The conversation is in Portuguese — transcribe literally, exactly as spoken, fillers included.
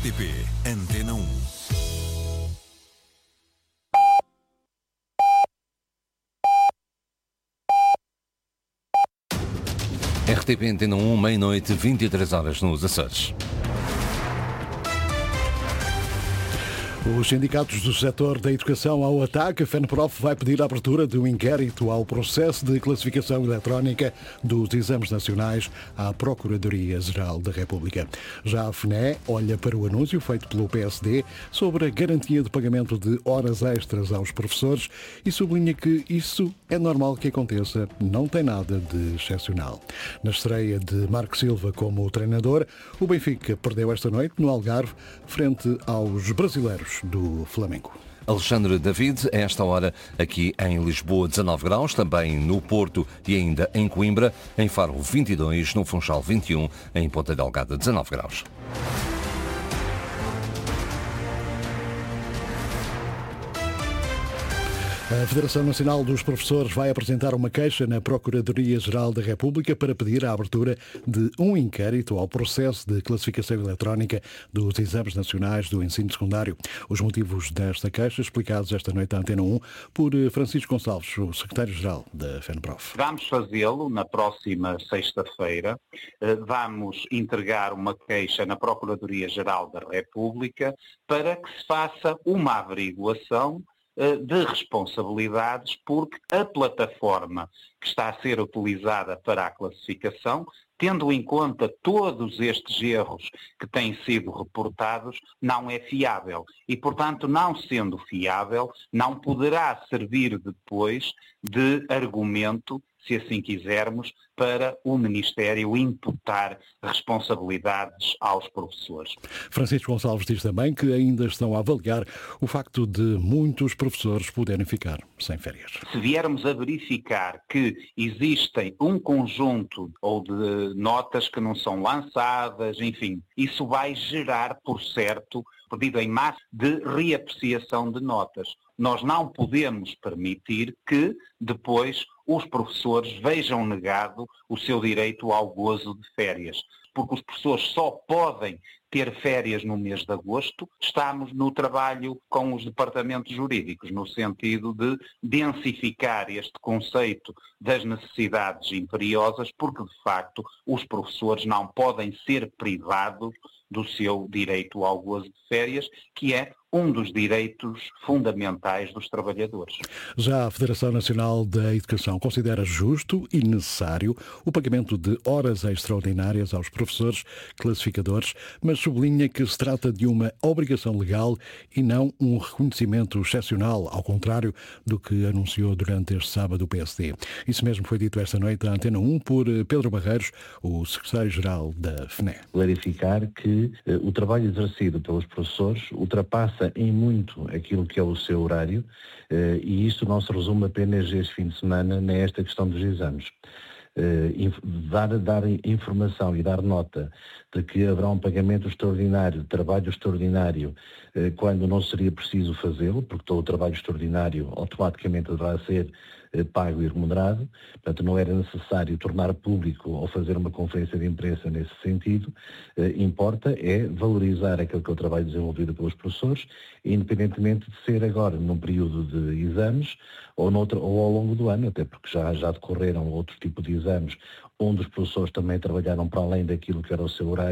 T P Antena um. R T P Antena um, meia-noite, vinte e três horas nos Açores. Os sindicatos do setor da educação ao ataque. A FENPROF vai pedir a abertura de um inquérito ao processo de classificação eletrónica dos exames nacionais à Procuradoria-Geral da República. Já a F N E olha para o anúncio feito pelo P S D sobre a garantia de pagamento de horas extras aos professores e sublinha que isso é normal que aconteça, não tem nada de excepcional. Na estreia de Marco Silva como treinador, o Benfica perdeu esta noite no Algarve frente aos brasileiros do Flamengo. Alexandre David, a esta hora aqui em Lisboa dezanove graus, também no Porto e ainda em Coimbra, em Faro vinte e dois, no Funchal vinte e um, em Ponta Delgada dezanove graus. A Federação Nacional dos Professores vai apresentar uma queixa na Procuradoria-Geral da República para pedir a abertura de um inquérito ao processo de classificação eletrónica dos exames nacionais do ensino secundário. Os motivos desta queixa explicados esta noite à Antena um por Francisco Gonçalves, o secretário-geral da FENPROF. Vamos fazê-lo na próxima sexta-feira. Vamos entregar uma queixa na Procuradoria-Geral da República para que se faça uma averiguação de responsabilidades, porque a plataforma que está a ser utilizada para a classificação, tendo em conta todos estes erros que têm sido reportados, não é fiável. E, portanto, não sendo fiável, não poderá servir depois de argumento, se assim quisermos, para o Ministério imputar responsabilidades aos professores. Francisco Gonçalves diz também que ainda estão a avaliar o facto de muitos professores poderem ficar sem férias. Se viermos a verificar que existem um conjunto ou de notas que não são lançadas, enfim, isso vai gerar, por certo, pedido em massa de reapreciação de notas. Nós não podemos permitir que depois os professores vejam negado o seu direito ao gozo de férias, porque os professores só podem ter férias no mês de agosto. Estamos no trabalho com os departamentos jurídicos, no sentido de densificar este conceito das necessidades imperiosas, porque, de facto, os professores não podem ser privados do seu direito ao gozo de férias, que é um dos direitos fundamentais dos trabalhadores. Já a Federação Nacional da Educação considera justo e necessário o pagamento de horas extraordinárias aos professores classificadores, mas sublinha que se trata de uma obrigação legal e não um reconhecimento excepcional, ao contrário do que anunciou durante este sábado o P S D. Isso mesmo foi dito esta noite à Antena um por Pedro Barreiros, o secretário-geral da F N E. Clarificar que eh, o trabalho exercido pelos professores ultrapassa em muito aquilo que é o seu horário, eh, e isso não se resume apenas este fim de semana nesta questão dos exames. Uh, dar, dar informação e dar nota de que haverá um pagamento extraordinário, trabalho extraordinário, uh, quando não seria preciso fazê-lo, porque todo o trabalho extraordinário automaticamente deverá ser uh, pago e remunerado, portanto não era necessário tornar público ou fazer uma conferência de imprensa nesse sentido. Uh, importa é valorizar aquele que é o trabalho desenvolvido pelos professores, independentemente de ser agora num período de exames ou, noutro, ou ao longo do ano, até porque já, já decorreram outro tipo de exames onde os professores também trabalharam para além daquilo que era o seu horário.